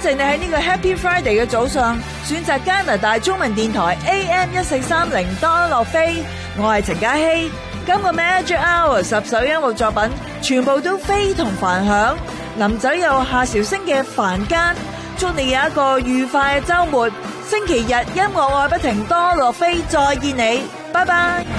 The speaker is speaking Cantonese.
謝你喺呢個 Happy Friday 嘅早上選擇加拿大中文電台 AM1430多樂飛，我係陳嘉希。今個 Magic Hour 10首音樂作品全部都非同凡響，臨走有夏韶聲嘅凡間，祝你有一個愉快嘅週末。星期日音樂愛不停多樂飛，再見你，拜拜。